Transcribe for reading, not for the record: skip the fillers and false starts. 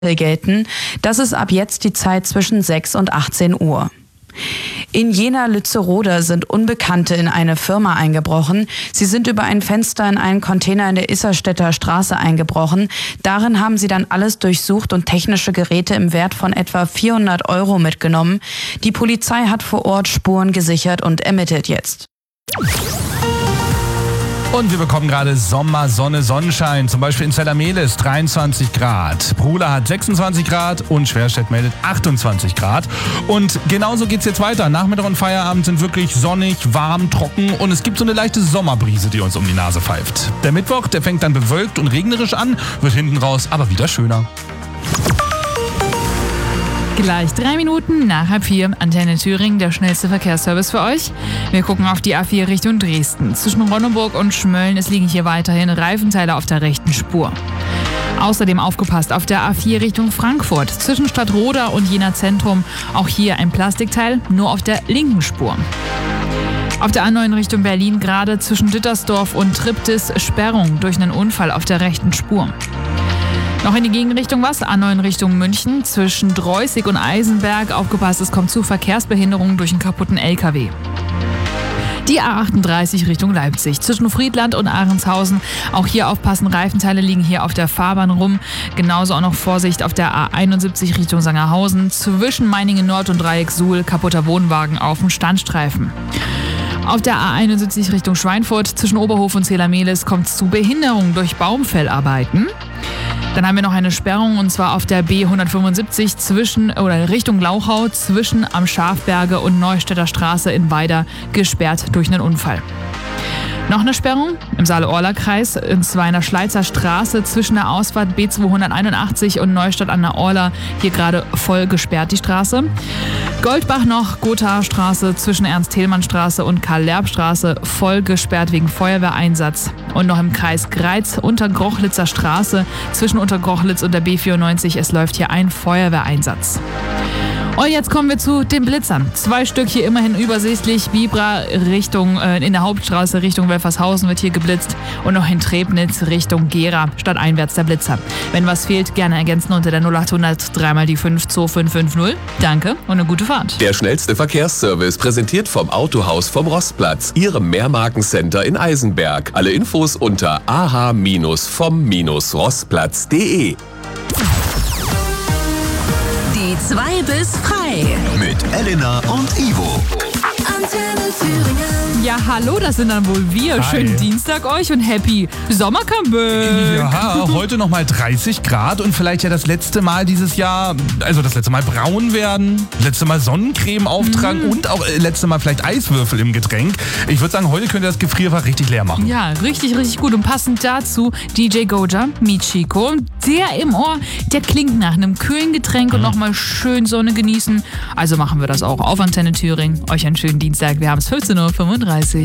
gelten. Das ist ab jetzt die Zeit zwischen 6 und 18 Uhr. In Jena-Lützerode sind Unbekannte in eine Firma eingebrochen. Sie sind über ein Fenster in einen Container in der Isserstedter Straße eingebrochen. Darin haben sie dann alles durchsucht und technische Geräte im Wert von etwa 400 € mitgenommen. Die Polizei hat vor Ort Spuren gesichert und ermittelt jetzt. Und wir bekommen gerade Sommer, Sonne, Sonnenschein. Zum Beispiel in Zellermelis 23 Grad. Prula hat 26 Grad und Schwerstedt meldet 28 Grad. Und genauso geht's jetzt weiter. Nachmittag und Feierabend sind wirklich sonnig, warm, trocken und es gibt so eine leichte Sommerbrise, die uns um die Nase pfeift. Der Mittwoch, der fängt dann bewölkt und regnerisch an, wird hinten raus aber wieder schöner. Gleich 3 Minuten nach 3:30, Antenne Thüringen, der schnellste Verkehrsservice für euch. Wir gucken auf die A4 Richtung Dresden. Zwischen Ronneburg und Schmölln, es liegen hier weiterhin Reifenteile auf der rechten Spur. Außerdem aufgepasst auf der A4 Richtung Frankfurt. Zwischen Stadtroda und Jena Zentrum, auch hier ein Plastikteil, nur auf der linken Spur. Auf der A9 Richtung Berlin, gerade zwischen Dittersdorf und Triptis, Sperrung durch einen Unfall auf der rechten Spur. Noch in die Gegenrichtung was? A9 Richtung München, zwischen Dreußig und Eisenberg. Aufgepasst, es kommt zu Verkehrsbehinderungen durch einen kaputten LKW. Die A38 Richtung Leipzig, zwischen Friedland und Ahrenshausen. Auch hier aufpassen, Reifenteile liegen hier auf der Fahrbahn rum. Genauso auch noch Vorsicht auf der A71 Richtung Sangerhausen, zwischen Meiningen Nord und Dreieck Suhl, kaputter Wohnwagen auf dem Standstreifen. Auf der A71 Richtung Schweinfurt, zwischen Oberhof und Zellermelis, kommt es zu Behinderungen durch Baumfellarbeiten. Dann haben wir noch eine Sperrung und zwar auf der B175 Richtung Lauchau zwischen am Schafberge und Neustädter Straße in Weida, gesperrt durch einen Unfall. Noch eine Sperrung im Saale-Orla-Kreis, und zwar in der Schleizer Straße zwischen der Ausfahrt B281 und Neustadt an der Orla. Hier gerade voll gesperrt die Straße. Goldbach noch, Gothaer-Straße zwischen Ernst-Thälmann-Straße und Karl-Lerb-Straße voll gesperrt wegen Feuerwehreinsatz. Und noch im Kreis Greiz Untergrochlitzer Straße zwischen Untergrochlitz und der B94. Es läuft hier ein Feuerwehreinsatz. Und jetzt kommen wir zu den Blitzern. 2 Stück hier immerhin übersichtlich. Bibra Richtung in der Hauptstraße Richtung Welfershausen wird hier geblitzt. Und noch in Trebnitz Richtung Gera stadteinwärts der Blitzer. Wenn was fehlt, gerne ergänzen unter der 0800 3 die 5 2550. Danke und eine gute Fahrt. Der schnellste Verkehrsservice präsentiert vom Autohaus vom Rostplatz, Ihrem Mehrmarkencenter in Eisenberg. Alle Infos unter ah-vom-rostplatz.de. Die 2 bis frei. Mit Elena und Ivo. Antenne Thüringen. Ja, hallo, das sind dann wohl wir. Hi. Schönen Dienstag euch und happy Sommercomeback. Ja, heute nochmal 30 Grad und vielleicht ja das letzte Mal dieses Jahr, also das letzte Mal braun werden, letzte Mal Sonnencreme auftragen und auch letzte Mal vielleicht Eiswürfel im Getränk. Ich würde sagen, heute könnt ihr das Gefrierfach richtig leer machen. Ja, richtig, richtig gut. Und passend dazu DJ Goja, Michiko. Der im Ohr, der klingt nach einem kühlen Getränk und nochmal schön Sonne genießen. Also machen wir das auch auf Antenne Thüringen. Euch einen schönen Dienstag. Wir haben es 15:35 Uhr.